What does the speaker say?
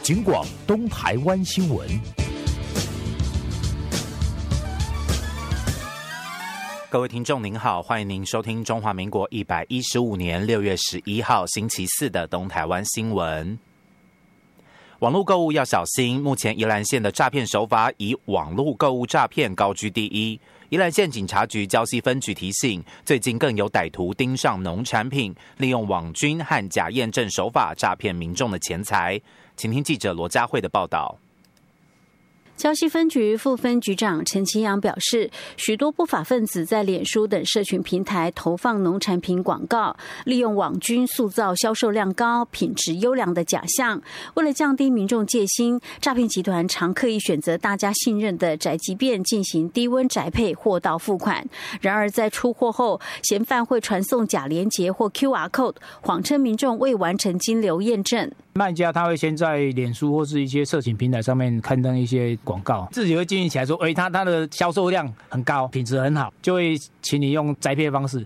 警广东台湾新闻。 各位听众您好，欢迎您收听中华民国115年6月11号星期四的东台湾新闻。网络购物要小心，目前宜兰县的诈骗手法以网络购物诈骗高居第一。宜兰县警察局礁溪分局提醒，最近更有歹徒盯上农产品，利用网军和假验证手法诈骗民众的钱财。请听记者罗佳慧的报道。 礁溪分局副分局长陈其阳表示，许多不法分子在脸书等社群平台投放农产品广告，利用网军塑造销售量高、品质优良的假象。为了降低民众戒心，诈骗集团常刻意选择大家信任的宅急便进行低温宅配货到付款。然而在出货后，嫌犯会传送假连结或 QR code， 谎称民众未完成金流验证。 卖家他会先在脸书或是一些社群平台上面刊登一些广告，自己会建议起来说，他的销售量很高，品质很好，就会请你用宅配方式。